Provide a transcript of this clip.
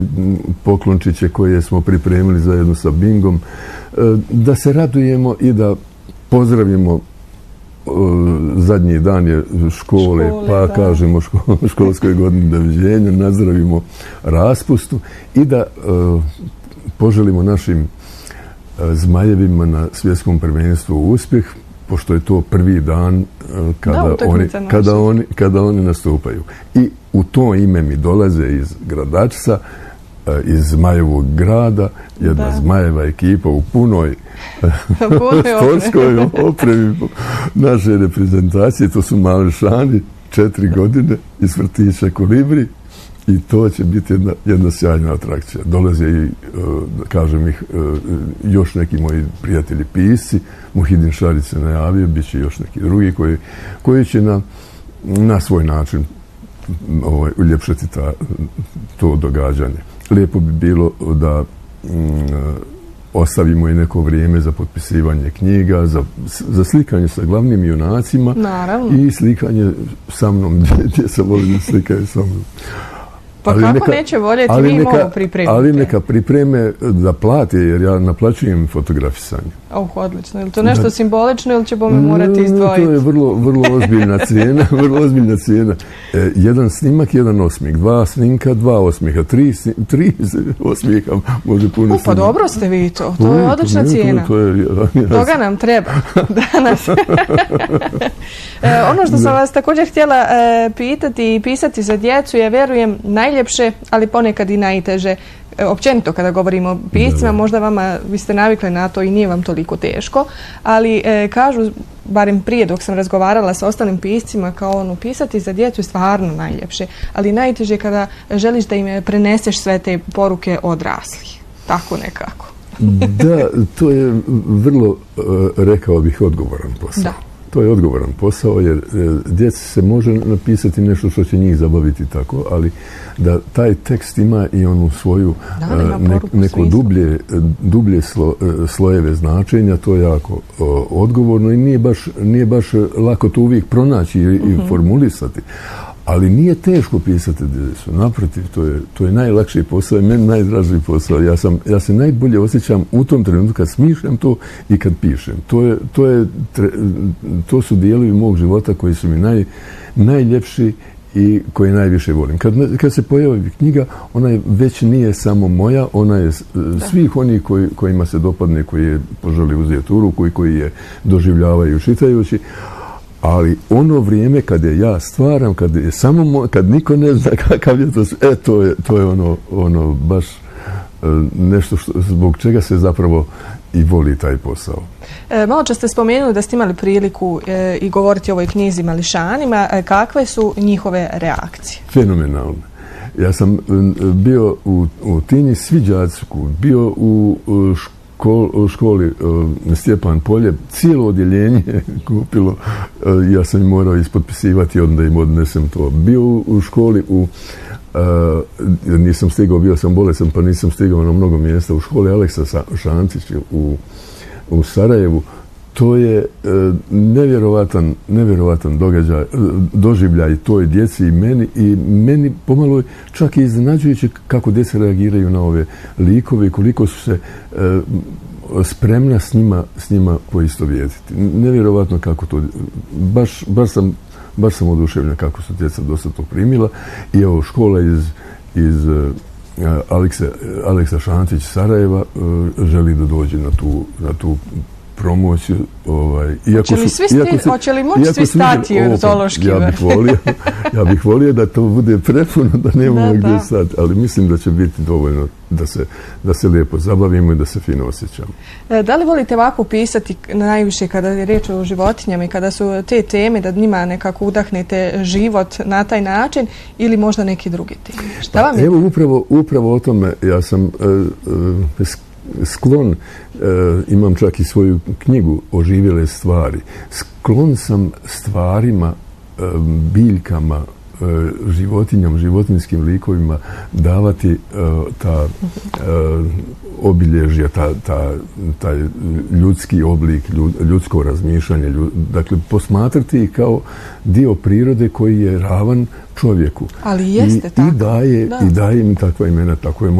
poklončiće koje smo pripremili zajedno sa Bingom, da se radujemo i da pozdravimo zadnji dan je škole, pa da kažemo školskoj godini doviđenja, nazdravimo raspustu i da poželimo našim zmajevima na svjetskom prvenstvu uspjeh, pošto je to prvi dan kada oni nastupaju. I u to ime mi dolaze iz Gradačca, iz Zmajevog grada, jedna Zmajeva ekipa u punoj sportskoj opremi naše reprezentacije. To su mališani, 4 godine iz vrtića Kolibri i to će biti jedna sjajna atrakcija. Dolaze i, kažem ih, još neki moji prijatelji pisci, Muhidin Šarić se najavio, bit će još neki drugi koji će na svoj način uljepšati to događanje. Lijepo bi bilo da ostavimo i neko vrijeme za potpisivanje knjiga, za slikanje sa glavnim junacima. Naravno. I slikanje sa mnom, gdje se voli da slikaju sa mnom. Pa kako neće voljeti, vi im ovo pripremite? Ali neka pripreme da plate, jer ja naplaćujem fotografisanje. Odlično. Je li to nešto simbolično ili ćemo me morati izdvojiti? To je vrlo ozbiljna cijena. Vrlo cijena. Jedan snimak, jedan osmih. 2 snimka, 2 osmiha. 3 osmiha može puno snimati. Pa dobro ste vi to. To je odlična cijena. Toga nam treba danas. Ono što sam vas također htjela pitati i pisati za djecu je, vjerujem, najljepše, ali ponekad i najteže. Općenito kada govorimo o piscima, možda vama, vi ste navikli na to i nije vam toliko teško, ali kažu, barem prije dok sam razgovarala sa ostalim piscima, kao pisati za djecu je stvarno najljepše, ali najteže kada želiš da im preneseš sve te poruke odraslih. Tako nekako. Da, to je vrlo, rekao bih, odgovoran posao. Da. To je odgovoran posao, jer djeci se može napisati nešto što će njih zabaviti tako, ali da taj tekst ima i onu svoju neko dublje slojeve značenja, to je jako odgovorno i nije baš lako to uvijek pronaći i formulisati. Ali nije teško pisati djecu. Naprotiv, to je najlakši posao i meni najdraži posao. Ja se najbolje osjećam u tom trenutku kad smišljam to i kad pišem. To su dijelovi mog života koji su mi najljepši i koje najviše volim. Kad se pojavi knjiga, ona već nije samo moja, ona je svih onih kojima se dopadne, koji je poželi uzeti u ruku i koji je doživljavaju čitajući. Ali ono vrijeme kad je ja stvaram, kad niko ne zna kakav je to, to je ono baš nešto zbog čega se zapravo i voli taj posao. Malo čas ste spomenuli da ste imali priliku i govoriti o ovoj knjizi Mališanima. Kakve su njihove reakcije? Fenomenalne. Ja sam bio u Tinji, svi đaci su bio u školi Stjepan Polje, cijelo odjeljenje kupilo, ja sam im morao ispotpisivati, onda im odnesem to. Bio u školi, nisam stigao, bio sam bolesan pa nisam stigao na mnogo mjesta, u školi Aleksa Šantić u Sarajevu. To je nevjerovatan doživljaj toj djeci i meni pomalo čak i iznenađujuće kako djeca reagiraju na ove likove i koliko su se spremna s njima poistovjetiti. Nevjerovatno kako to, baš sam oduševljen kako su djeca dosta to primila i evo škola iz Aleksa Šantić Sarajeva želi da dođe na tu promociju. Hoće li moći svi stati u zoološki vrt? Ja bih volio da to bude prepuno, da nemamo gdje stati, ali mislim da će biti dovoljno da se lijepo zabavimo i da se fino osjećamo. Da li volite ovako pisati najviše kada je riječ o životinjama i kada su te teme, da njima nekako udahnete život na taj način ili možda neki drugi teme? Šta vam je? Evo, upravo o tome ja sam sklon, imam čak i svoju knjigu Oživjele stvari. Sklon sam stvarima, biljkama, životinjama, životinjskim likovima davati ta obilježja, taj ljudski oblik, ljudsko razmišljanje, dakle posmatrati ih kao dio prirode koji je ravan čovjeku. Ali jeste tako. I daje im takva imena, tako je